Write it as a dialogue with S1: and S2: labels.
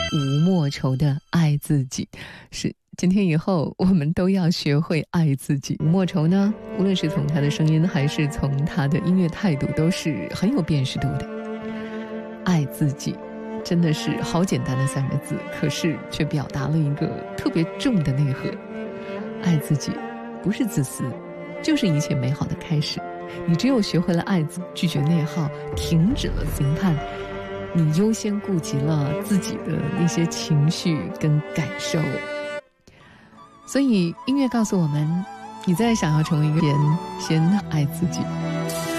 S1: 吴莫愁的《爱自己》，是今天以后我们都要学会爱自己。吴莫愁呢，无论是从他的声音还是从他的音乐态度，都是很有辨识度的。爱自己真的是好简单的3个字，可是却表达了一个特别重的内核。爱自己不是自私，就是一切美好的开始。你只有学会了爱自己，拒绝内耗，停止了评判，你优先顾及了自己的那些情绪跟感受。所以音乐告诉我们，你在想要成为一个人，先爱自己。